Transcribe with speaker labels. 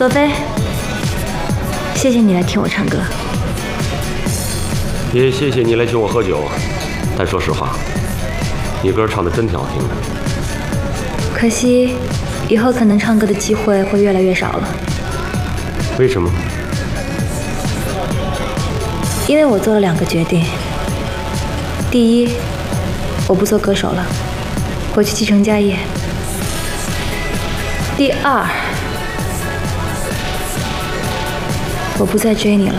Speaker 1: 左飞，谢谢你来听我唱歌。
Speaker 2: 也谢谢你来请我喝酒，但说实话，你歌唱的真挺好听的。
Speaker 1: 可惜，以后可能唱歌的机会会越来越少了。
Speaker 2: 为什么？
Speaker 1: 因为我做了2个决定。第一，我不做歌手了，我去继承家业。第二，我不再追你了。